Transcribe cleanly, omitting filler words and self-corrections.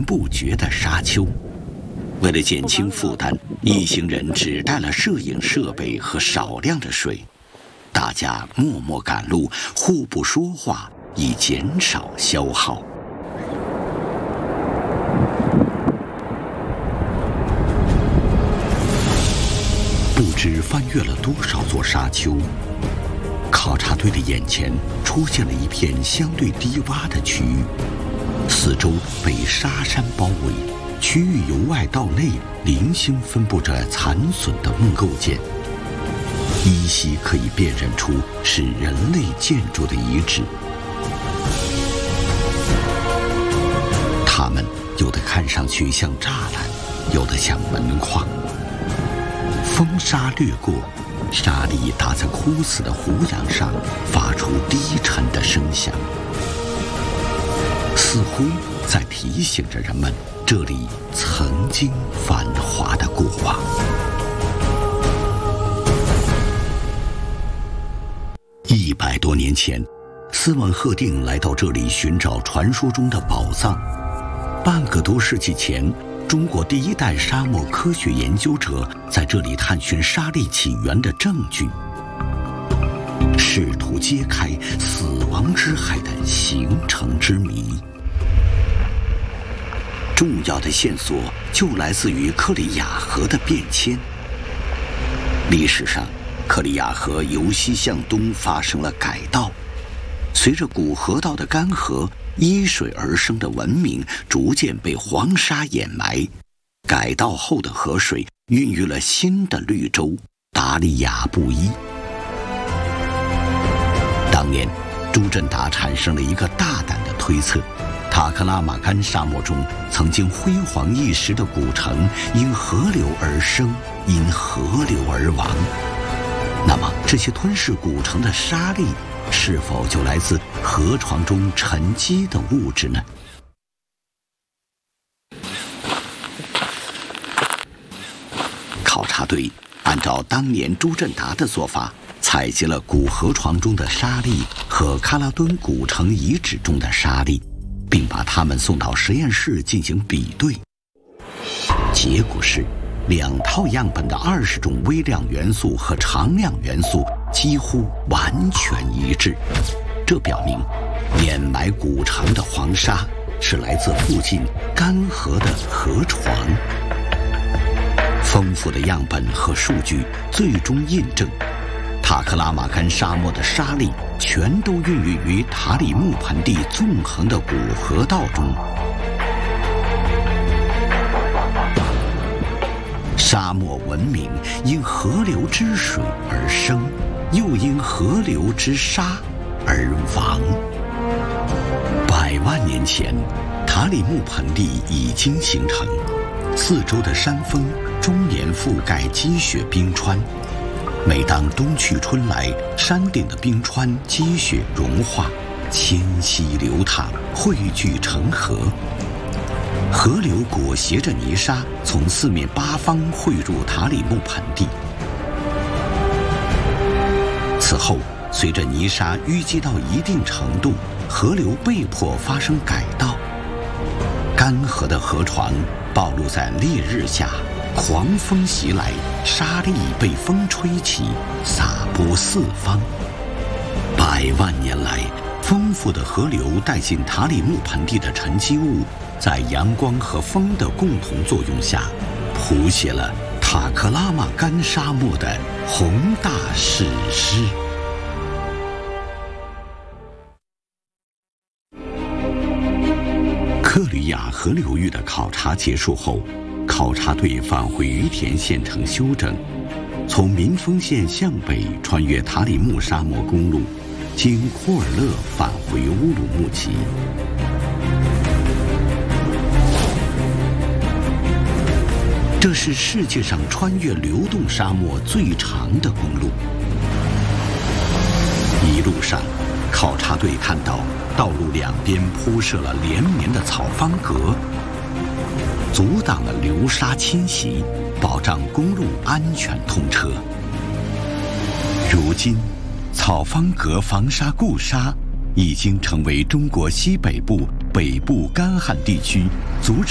不绝的沙丘。为了减轻负担，一行人只带了摄影设备和少量的水。大家默默赶路，互不说话，以减少消耗。不知翻越了多少座沙丘，考察队的眼前出现了一片相对低洼的区域，四周被沙山包围，区域由外到内零星分布着残损的木构件，依稀可以辨认出是人类建筑的遗址。它们有的看上去像栅栏，有的像门框。风沙掠过，沙粒打在枯死的胡杨上，发出低沉的声响，似乎在提醒着人们这里曾经繁华的过往。100多年前，斯文赫定来到这里寻找传说中的宝藏。半个多世纪前，中国第一代沙漠科学研究者在这里探寻沙粒起源的证据，试图揭开死亡之海的形成之谜。重要的线索就来自于克里亚河的变迁。历史上，克里亚河由西向东发生了改道，随着古河道的干涸，依水而生的文明逐渐被黄沙掩埋，改道后的河水孕育了新的绿洲达利亚布依。当年，朱振达产生了一个大胆的推测：塔克拉玛干沙漠中曾经辉煌一时的古城，因河流而生，因河流而亡。那么，这些吞噬古城的沙粒，是否就来自河床中沉积的物质呢？考察队按照当年朱振达的做法，采集了古河床中的沙粒和喀拉敦古城遗址中的沙粒，并把它们送到实验室进行比对。结果是，2套样本的20种微量元素和常量元素几乎完全一致，这表明掩埋古城的黄沙是来自附近干涸的河床。丰富的样本和数据最终印证，塔克拉玛干沙漠的沙粒全都孕育于塔里木盆地纵横的古河道中。沙漠文明因河流之水而生，又因河流之沙而亡。100万年前，塔里木盆地已经形成，四周的山峰终年覆盖积雪冰川。每当冬去春来，山顶的冰川积雪融化，迁徙流淌，汇聚成河。河流裹挟着泥沙，从四面八方汇入塔里木盆地。此后，随着泥沙淤积到一定程度，河流被迫发生改道。干涸的河床暴露在烈日下，狂风袭来，沙粒被风吹起，洒播四方。100万年来，丰富的河流带进塔里木盆地的沉积物，在阳光和风的共同作用下，谱写了塔克拉玛干沙漠的宏大史诗。克里亚河流域的考察结束后，考察队返回于田县城休整，从民丰县向北穿越塔里木沙漠公路，经库尔勒返回乌鲁木齐。这是世界上穿越流动沙漠最长的公路。一路上，考察队看到道路两边铺设了连绵的草方格，阻挡了流沙侵袭，保障公路安全通车。如今，草方格防沙固沙已经成为中国西北部、北部干旱地区阻止